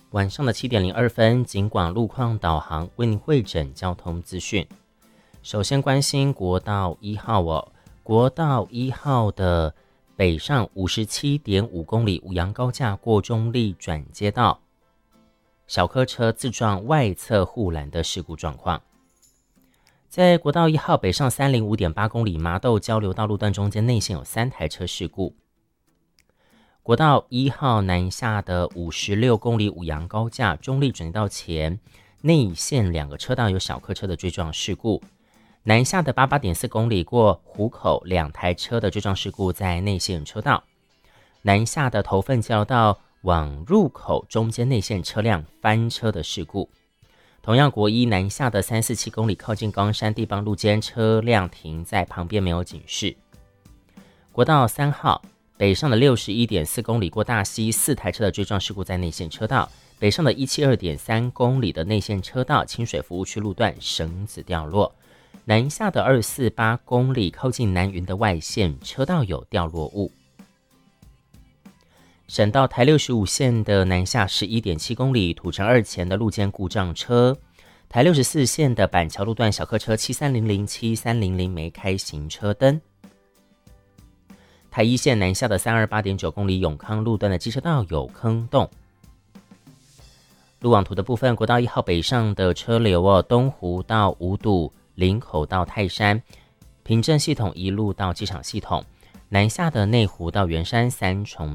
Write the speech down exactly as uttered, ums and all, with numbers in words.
晚上的七点零二分，警广路况导航为您汇整交通资讯。首先关心国道一号哦，国道一号的北上五十七点五公里五杨高架过中立转接道，小客车自撞外侧护栏的事故状况。在国道一号北上三零五点八公里麻豆交流道路段中间内线有三台车事故。国道一号南下的五十六公里五杨高架中立转接道前内线两个车道有小客车的追撞事故。南下的八十八点四公里过湖口两台车的追撞事故在内线车道。南下的头份交流道往入口中间内线车辆翻车的事故。同样国一南下的三十七公里靠近冈山地方路间车辆停在旁边没有警示。国道三号北上的六十一点四公里过大溪四台车的追撞事故在内线车道。北上的一百七十二点三公里的内线车道清水服务区路段绳子掉落。南下的二百四十八公里靠近南云的外线车道有掉落物。省道台六十五线的南下 十一点七公里土城二前的路肩故障车。台六十四线的板桥路段小客车七三零零 七三零零没开行车灯。台一线南下的三百二十八点九公里永康路段的机车道有坑洞。路网图的部分，国道一号北上的车流哦，东湖到五堵，林口到泰山，平镇系统一路到机场系统。南下的内湖到圆山三重